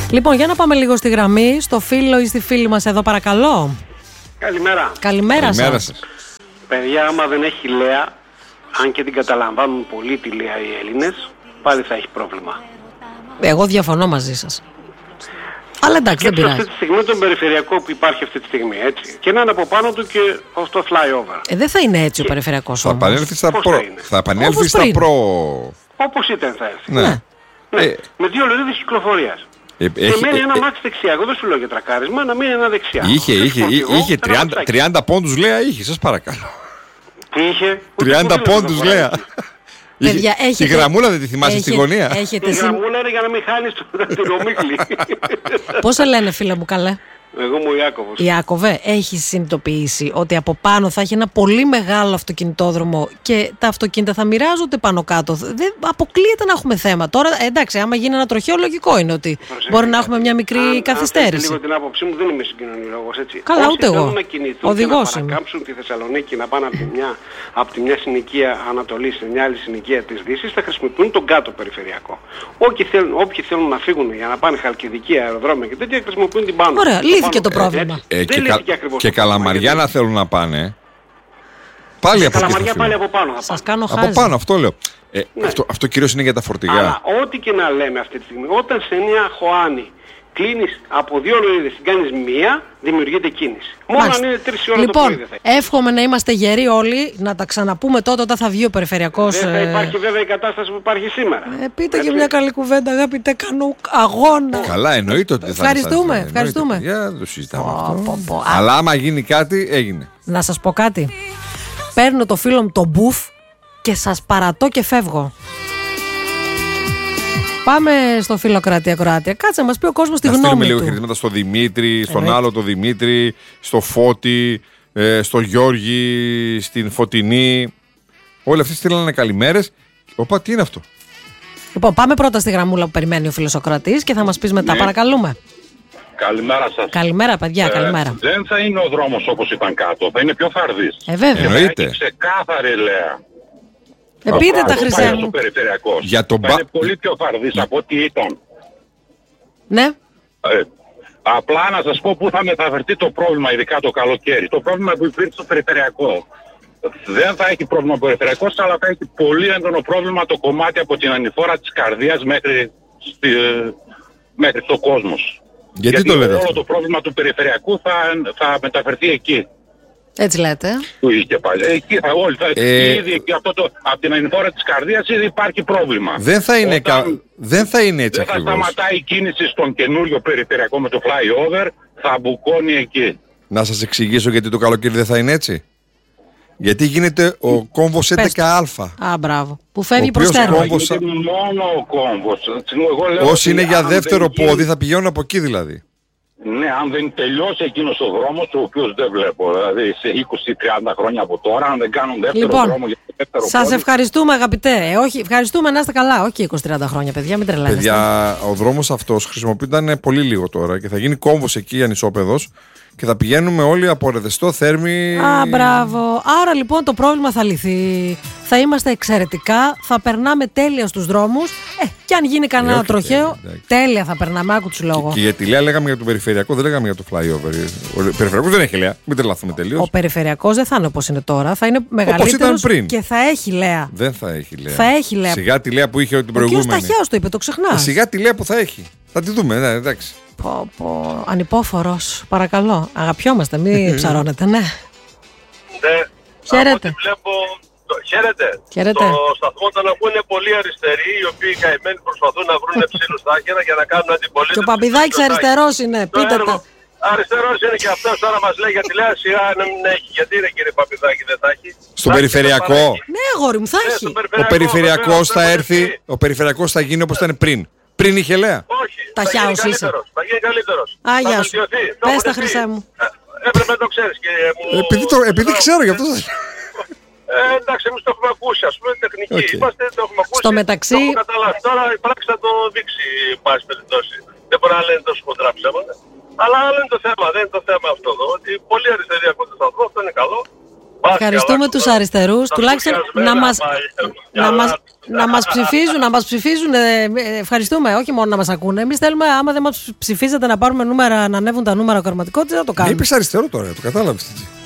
Λοιπόν, για να πάμε λίγο στη γραμμή, στο φίλο ή στη φίλη μας εδώ, παρακαλώ. Καλημέρα. Καλημέρα σας. Παιδιά, άμα δεν έχει Λέα, αν και την καταλαμβάνουν πολύ τη Λέα οι Έλληνες, πάλι θα έχει πρόβλημα. Εγώ διαφωνώ μαζί σας. Αλλά εντάξει, δεν πειράζει. Αυτή τη στιγμή τον περιφερειακό που υπάρχει αυτή τη στιγμή, έτσι. Και να είναι από πάνω του και στο flyover. Δεν θα είναι έτσι ο περιφερειακός όμως. Θα επανέλθει στα προ. Θα επανέλθει στα πριν. προ. Όπως ήταν θα έρθει. Ναι. Με 2 λωρίδες κυκλοφορίας. Και μένει ένα μάξι δεξιά. Εγώ δεν σου λέω για τρακάρισμα, να μείνει ένα δεξιά. Είχε 30 πόντους, Λέα, είχε, σας παρακαλώ. Τι είχε? 30 πόντους, Λέα. Παιδιά, Τη γραμμούλα δεν τη θυμάσαι στη γωνία? Η γραμμούλα είναι για να μην χάνεις την ομίχλη. Πώς σε λένε, φίλε μου, καλέ? Εγώ μου Ιάκωβος. Ιάκωβε, έχεις συνειδητοποιήσει ότι από πάνω θα έχει ένα πολύ μεγάλο αυτοκινητόδρομο και τα αυτοκίνητα θα μοιράζονται πάνω κάτω? Δεν αποκλείεται να έχουμε θέμα. Τώρα, εντάξει, άμα γίνει ένα τροχαίο, λογικό είναι ότι μπορεί να έχουμε μια από καθυστέρηση. Λίγο την άποψη μου, δεν είμαι συγκοινωνιολόγος, έτσι. Καλά, ούτε εγώ. Θέλουν να κινηθούν Οδηγός και να είμαι. παρακάμψουν τη Θεσσαλονίκη, να πάνε από τη μια συνοικία Ανατολής σε μια άλλη συνοικία της Δύσης, θα χρησιμοποιούν τον κάτω περιφερειακό. Όποιοι θέλουν να φύγουν για να πάνε Χαλκιδική, αεροδρόμια και τέτοια, χρησιμοποιούν την πάνω. Ωραία, λύθηκε το πρόβλημα. Και Καλαμαριά να θέλουν να πάνε. Πάλι από Καλαμαριά πάλι από πάνω θα Σας πάνε. κάνω χάζι. Από πάνω, αυτό λέω. Αυτό κυρίως είναι για τα φορτηγά. Αλλά ό,τι και να λέμε αυτή τη στιγμή, όταν σε μια χωάνη κλείνεις από 2 λωρίδες και κάνεις μία, δημιουργείται κίνηση. Μόνο αν είναι 3 ώρα το πρωί δεν θα Λοιπόν, εύχομαι να είμαστε γεροί όλοι, να τα ξαναπούμε τότε όταν θα βγει ο περιφερειακός. Δεν θα υπάρχει βέβαια η κατάσταση που υπάρχει σήμερα. Πείτε και μια καλή κουβέντα, αγαπητέ, κάνω αγώνα. Καλά, εννοείται ότι δεν θα Ευχαριστούμε, ευχαριστούμε. Για δεν το συζητάμε αυτό. Αλλά άμα γίνει κάτι, έγινε. Να σας πω κάτι. Παίρνω το φίλο μου το μπουφ και σας παρατώ και φεύγω. Πάμε στο φίλο Κροατία. Κάτσε να μας πει ο κόσμος τη γνώμη του. Να στείλουμε λίγο χαιρετήματα στο Δημήτρη, στον άλλο το Δημήτρη, στο Φώτη, στο Γιώργη, στην Φωτεινή. Όλοι αυτοί στείλανε καλημέρες. Οπα, τι είναι αυτό? Λοιπόν, πάμε πρώτα στη γραμμούλα που περιμένει ο φίλος ο Κροατής και θα μας πεις μετά, παρακαλούμε. Καλημέρα σας. Καλημέρα, παιδιά, καλημέρα. Δεν θα είναι ο δρόμος όπως ήταν κάτω, θα είναι πιο φαρδής. Βέβαια. Εννοείται. Είναι ξεκάθαρη, Λέα. Πείτε τα, χρυσέ μου. Για τον θα είναι πολύ πιο φαρδής από ό,τι ήταν. Ναι. Απλά να σας πω πού θα μεταφερθεί το πρόβλημα, ειδικά το καλοκαίρι. Το πρόβλημα που υπήρξε στο περιφερειακό. Δεν θα έχει πρόβλημα ο περιφερειακός, αλλά θα έχει πολύ έντονο πρόβλημα το κομμάτι από την ανηφόρα της Καρδίας μέχρι το Κόσμος. Γιατί το λέτε όλο αυτό? το πρόβλημα του περιφερειακού θα μεταφερθεί εκεί. Έτσι λέτε. Που είχε πάλι. Εκεί θα όλοι. Ήδη εκεί από την ανηφόρα της Καρδίας ήδη υπάρχει πρόβλημα. Δεν θα είναι, δεν θα είναι έτσι δεν θα ακριβώς. σταματάει η κίνηση στον καινούριο περιφερειακό με το flyover, θα μπουκώνει εκεί. Να σας εξηγήσω γιατί το καλοκαίρι δεν θα είναι έτσι. Γιατί γίνεται ο κόμβος 11α. Α, μπράβο. Που φεύγει προς Τέρμα. Μόνο ο κόμβος. Όσοι είναι για δεύτερο πόδι θα πηγαίνουν από εκεί δηλαδή. Ναι, αν δεν τελειώσει εκείνος ο δρόμος, ο οποίος δεν βλέπω, δηλαδή σε 20-30 χρόνια από τώρα, αν δεν κάνουν δεύτερο δρόμο για το δεύτερο σας πόδι. ευχαριστούμε, αγαπητέ. Όχι, ευχαριστούμε, να είστε καλά. Όχι 20-30 χρόνια, παιδιά, μην τρελαίνεστε. Παιδιά, ο δρόμος αυτός χρησιμοποιούνταν πολύ λίγο τώρα και θα γίνει κόμβος εκεί ανισόπεδος και θα πηγαίνουμε όλοι από Ρεδεστό, Θέρμη. Α, μπράβο. Άρα λοιπόν το πρόβλημα θα λυθεί. Θα είμαστε εξαιρετικά, θα περνάμε τέλεια στους δρόμους. Και αν γίνει κανένα τροχαίο, τέλεια θα περνάμε. Άκου τους λόγο. Και για τη Λέα λέγαμε για το περιφερειακό, δεν λέγαμε για το flyover. Ο περιφερειακός δεν έχει Λέα, μην τρελαθούμε τελείως. Ο περιφερειακός δεν θα είναι όπως είναι τώρα, θα είναι μεγαλύτερος και θα έχει Λέα. Δεν θα έχει Λέα. Θα έχει Λέα. Σιγά τη Λέα που είχε την προηγούμενη. Ο κ. Σταχιάος το είπε, το ξεχνάς. Σιγά τη Λέα που θα έχει. Θα τη δούμε, ναι, εντάξει. Ανυπόφορος, παρακαλώ. Αγαπιόμαστε, μην ψαρώνετε, ναι. Χαίρετε. Χαίρετε. Το σταθμό τον ακούνε πολλοί αριστεροί, οι οποίοι καημένοι προσπαθούν να βρουν ψήλου στα άκυρα για να κάνουν αντιπολίτευση. Και ο Παπηδάκης αριστερός είναι, πείτε τα. Αριστερός είναι και αυτός, τώρα μας λέει για τη Λέα σειρά να μην έχει. Γιατί είναι κύριε Παπηδάκη, δεν θα έχει? Στον περιφερειακό. Ναι, αγόρι μου, θα έχει. Ο περιφερειακός θα έρθει, ο περιφερειακός θα γίνει όπως ήταν πριν. Πριν είχε Λέα. Όχι, τα χιάους είσαι. Θα γίνει καλύτερος. Άγια σου. Πες τα, χρυσέ μου. Έπρεπε να το ξέρεις κύριε μου. Επειδή ξέρω γι' αυτό σας. Εντάξει, εμείς το έχουμε ακούσει, ας πούμε, τεχνική. Είμαστε, το έχουμε ακούσει. Στο μεταξύ. Το έχουμε καταλάβει. Τώρα η πράξη θα το δείξει, πάση περιπτώσει. Δεν μπορεί να λένε τόσο χοντρά ψέματα. Αλλά άλλο είναι το θέμα, δεν είναι το θέμα αυτό εδώ. Ότι πολλοί αριστεροί ακούνε το σταθμό, αυτό είναι καλό. Ευχαριστούμε τους αριστερούς, τουλάχιστον να μας ψηφίζουν, ευχαριστούμε, όχι μόνο να μας ακούνε. Εμείς θέλουμε, άμα δεν μας ψηφίζετε να πάρουμε νούμερα, να ανέβουν τα νούμερα καρματικότητα, να το κάνουμε. Είπες αριστερό τώρα, το κατάλαβες.